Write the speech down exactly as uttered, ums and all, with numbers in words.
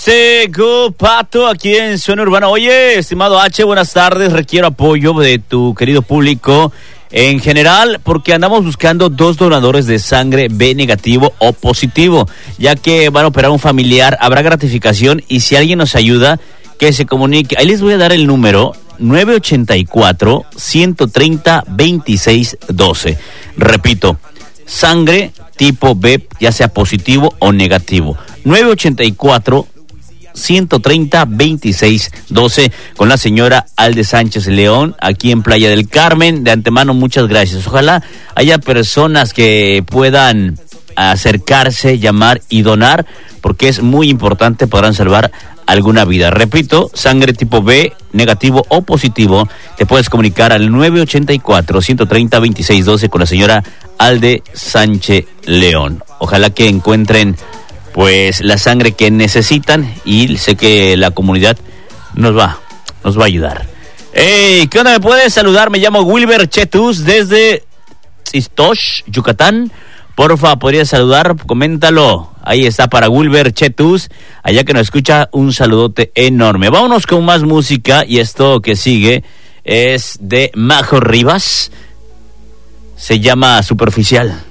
Seco Pato aquí en Zona Urbana. Oye, estimado H, buenas tardes. Requiero apoyo de tu querido público en general porque andamos buscando dos donadores de sangre B negativo o positivo, ya que van a operar un familiar, habrá gratificación y si alguien nos ayuda, que se comunique. Ahí les voy a dar el número nueve ochenta y cuatro, ciento treinta, veintiséis doce. Repito, sangre tipo B, ya sea positivo o negativo. nueve ochenta y cuatro, ciento treinta, veintiséis doce con la señora Alde Sánchez León, aquí en Playa del Carmen. De antemano, muchas gracias. Ojalá haya personas que puedan acercarse, llamar y donar, porque es muy importante, podrán salvar alguna vida. Repito, sangre tipo B, negativo o positivo, te puedes comunicar al nueve ochenta y cuatro, ciento treinta, veintiséis doce con la señora Alde Sánchez León. Ojalá que encuentren pues la sangre que necesitan y sé que la comunidad nos va, nos va a ayudar. Hey, ¿qué onda? ¿Me puedes saludar? Me llamo Wilber Chetus desde Ixtosh, Yucatán. Porfa, ¿podrías saludar? Coméntalo. Ahí está para Wilber Chetus, allá que nos escucha, un saludote enorme. Vámonos con más música y esto que sigue es de Majo Rivas. Se llama Superficial.